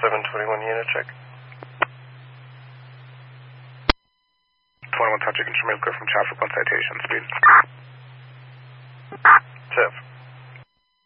721 unit check. 21 Touch, you can show me clear from traffic on citation speed. Tiff.